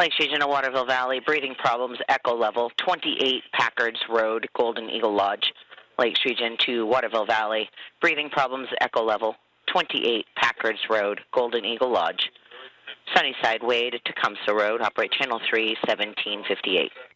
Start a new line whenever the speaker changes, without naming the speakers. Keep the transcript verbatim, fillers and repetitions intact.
Lakes Region of Waterville Valley, breathing problems, echo level, twenty-eight Packards Road, Golden Eagle Lodge. Lakes Region to Waterville Valley, breathing problems, echo level, twenty-eight Packards Road, Golden Eagle Lodge. Sunnyside Wade, Tecumseh Road, operate channel three, seventeen fifty-eight.